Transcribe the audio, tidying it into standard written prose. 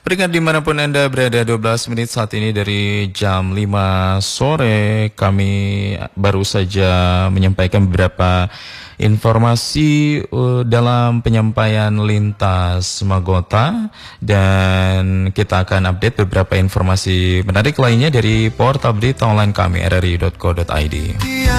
Peringkat dimanapun Anda berada, 12 menit saat ini dari jam 5 sore. Kami baru saja menyampaikan beberapa informasi dalam penyampaian lintas Magota. Dan kita akan update beberapa informasi menarik lainnya dari portal berita online kami, rri.co.id.